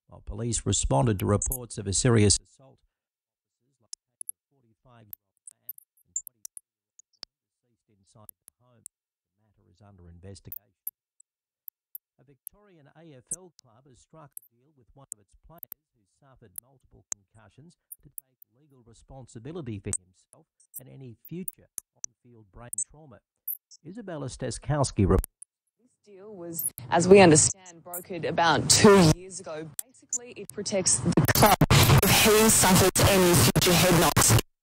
while police responded to reports of a serious assault. Officers located a 45-year-old man and 24-year-old woman deceased inside the home. The matter is under investigation. A Victorian AFL club has struck a deal with one of its players who suffered multiple concussions to take legal responsibility for himself and any future on-field brain trauma. Isabella Steskowski reports. This deal was, as we understand, brokered about 2 years ago. Basically, it protects the club if he suffers any future head knocks.